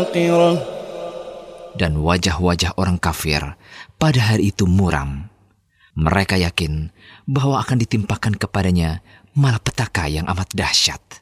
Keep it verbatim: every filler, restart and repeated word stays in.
Dan wajah-wajah orang kafir pada hari itu muram. Mereka yakin bahwa akan ditimpakan kepadanya malapetaka yang amat dahsyat.